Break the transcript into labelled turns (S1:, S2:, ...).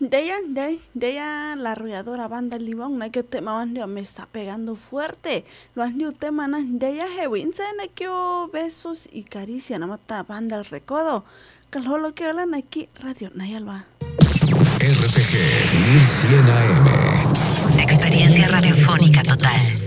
S1: De ella la arrolladora banda Limón, na que tema bandio me está pegando fuerte. Lo han dicho tema na de ella hewinse na que besos y caricia na mata banda el recodo. Calholo que hablan aquí Radio Nayalba.
S2: RTG 1100 AM.
S3: Experiencia radiofónica total.